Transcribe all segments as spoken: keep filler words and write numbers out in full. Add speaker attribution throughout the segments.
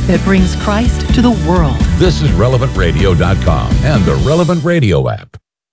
Speaker 1: that brings Christ to the world.
Speaker 2: This is relevant radio dot com and the Relevant Radio app.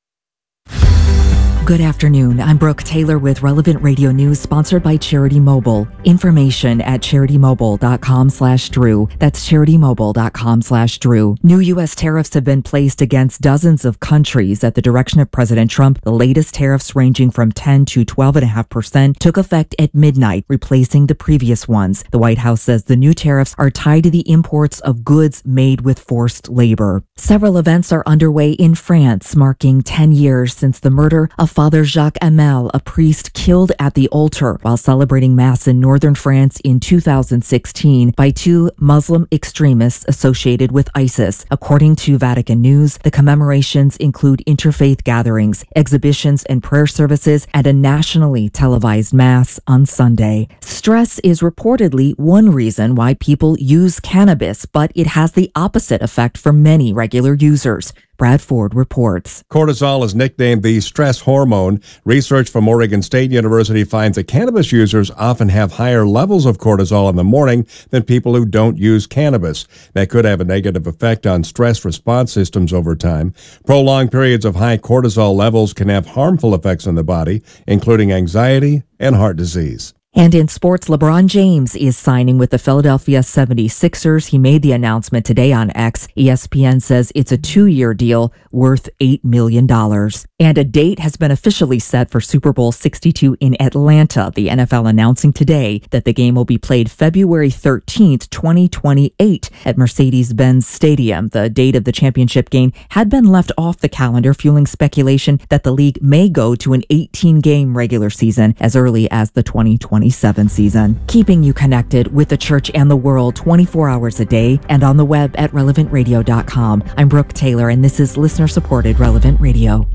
Speaker 3: Good afternoon. I'm Brooke Taylor with Relevant Radio News, sponsored by Charity Mobile. Information at charity mobile dot com slash Drew. That's charity mobile dot com slash Drew. New U S tariffs have been placed against dozens of countries at the direction of President Trump. The latest tariffs, ranging from ten to twelve point five percent, took effect at midnight, replacing the previous ones. The White House says the new tariffs are tied to the imports of goods made with forced labor. Several events are underway in France, marking ten years since the murder of Father Jacques Hamel, a priest killed at the altar while celebrating Mass in northern France in two thousand sixteen by two Muslim extremists associated with ISIS. According to Vatican News, the commemorations include interfaith gatherings, exhibitions and prayer services, and a nationally televised Mass on Sunday. Stress is reportedly one reason why people use cannabis, but it has the opposite effect for many regular users. Brad Ford reports.
Speaker 4: Cortisol is nicknamed the stress hormone. Research from Oregon State University finds that cannabis users often have higher levels of cortisol in the morning than people who don't use cannabis. That could have a negative effect on stress response systems over time. Prolonged periods of high cortisol levels can have harmful effects on the body, including anxiety and heart disease.
Speaker 3: And in sports, LeBron James is signing with the Philadelphia seventy-sixers. He made the announcement today on X. E S P N says it's a two-year deal worth eight million dollars. And a date has been officially set for Super Bowl sixty-two in Atlanta. The N F L announcing today that the game will be played February thirteenth, twenty twenty-eight at Mercedes-Benz Stadium. The date of the championship game had been left off the calendar, fueling speculation that the league may go to an eighteen-game regular season as early as the twenty twenty-seven season. Keeping you connected with the church and the world twenty-four hours a day and on the web at relevant radio dot com. I'm Brooke Taylor, and this is listener-supported Relevant Radio.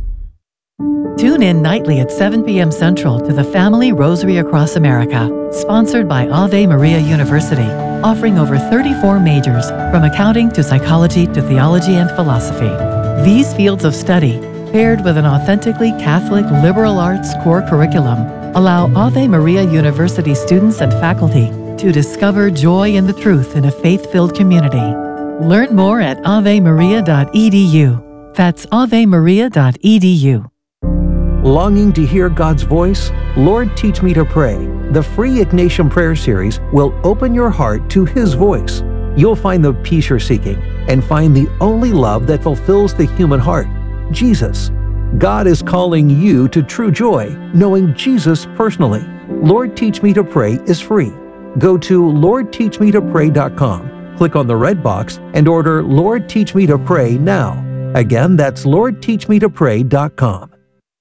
Speaker 1: Tune in nightly at seven p.m. Central to the Family Rosary Across America, sponsored by Ave Maria University, offering over thirty-four majors, from accounting to psychology to theology and philosophy. These fields of study, paired with an authentically Catholic liberal arts core curriculum, allow Ave Maria University students and faculty to discover joy in the truth in a faith-filled community. Learn more at ave maria dot e d u. That's ave maria dot e d u.
Speaker 5: Longing to hear God's voice? Lord, Teach Me to Pray. The free Ignatian Prayer Series will open your heart to His voice. You'll find the peace you're seeking and find the only love that fulfills the human heart, Jesus. God is calling you to true joy, knowing Jesus personally. Lord, Teach Me to Pray is free. Go to lord teach me to pray dot com, click on the red box, and order Lord, Teach Me to Pray now. Again, that's lord teach me to pray dot com.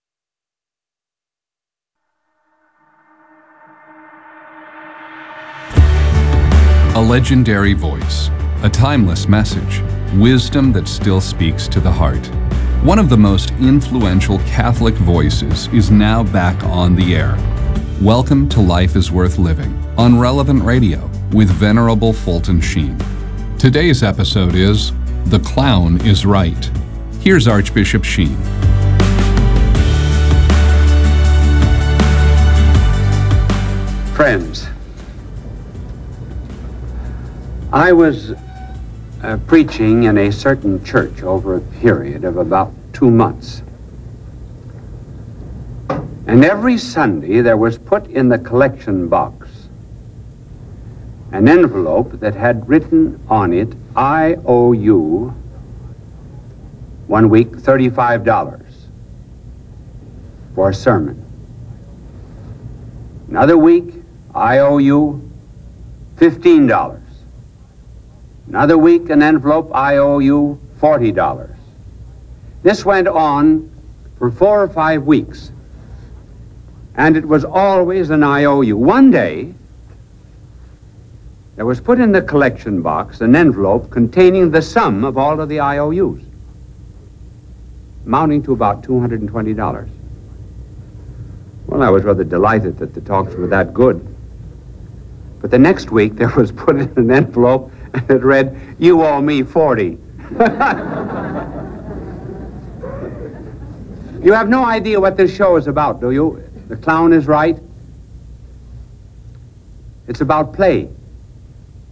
Speaker 6: A legendary voice, a timeless message, wisdom that still speaks to the heart. One of the most influential Catholic voices is now back on the air. Welcome to Life is Worth Living on Relevant Radio with Venerable Fulton Sheen. Today's episode is The Clown is Right. Here's Archbishop Sheen.
Speaker 7: Friends, I was Uh, preaching in a certain church over a period of about two months. And every Sunday there was put in the collection box an envelope that had written on it, I owe you, one week, thirty-five dollars for a sermon. Another week, I owe you fifteen dollars. Another week, an envelope, I owe you forty dollars. This went on for four or five weeks, and it was always an I O U. One day, there was put in the collection box an envelope containing the sum of all of the I O Us, amounting to about two hundred twenty dollars. Well, I was rather delighted that the talks were that good. But the next week, there was put in an envelope, and it read, you owe me forty. You have no idea what this show is about, do you? The Clown is Right. It's about play.